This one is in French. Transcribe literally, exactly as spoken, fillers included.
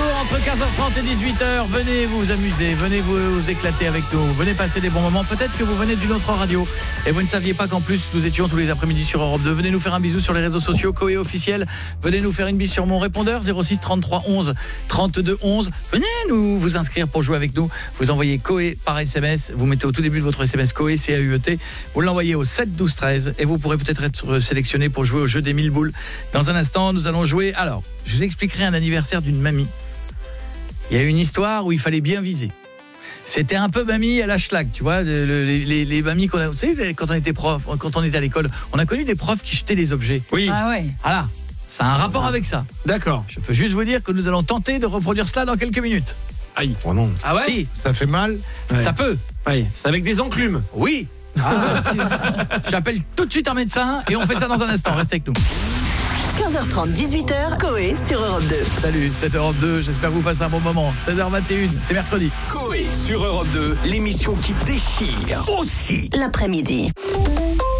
retour entre quinze heures trente et dix-huit heures. Venez vous amuser, venez vous, vous éclater avec nous, venez passer des bons moments. Peut-être que vous venez d'une autre radio et vous ne saviez pas qu'en plus nous étions tous les après-midi sur Europe deux. Venez nous faire un bisou sur les réseaux sociaux Coé officiel. Venez nous faire une bise sur mon répondeur zéro six trente-trois onze trente-deux onze. Venez nous vous inscrire pour jouer avec nous. Vous envoyez Coé par S M S, vous mettez au tout début de votre S M S Coé C A U E T. Vous l'envoyez au sept douze treize et vous pourrez peut-être être sélectionné pour jouer au jeu des mille boules. Dans un instant, nous allons jouer. Alors, je vous expliquerai un anniversaire d'une mamie. Il y a une histoire où il fallait bien viser. C'était un peu mamie à la schlag, tu vois, le, les, les, les mamies qu'on a, vous savez, quand on était prof, quand on était à l'école, on a connu des profs qui jetaient les objets. Oui. Ah ouais. Voilà. Ça a un rapport avec ça. D'accord. Je peux juste vous dire que nous allons tenter de reproduire cela dans quelques minutes. Aïe. Oh non. Ah ouais. Si, Ça fait mal. Ouais. ça peut. Ouais. C'est avec des enclumes. Oui. Ah, j'appelle tout de suite un médecin et on fait ça dans un instant. Restez avec nous. quinze heures trente, dix-huit heures, Coé sur Europe deux. Salut, c'est Europe deux, j'espère que vous passez un bon moment. seize heures vingt et une, c'est mercredi. Coé sur Europe deux, l'émission qui déchire aussi. L'après-midi.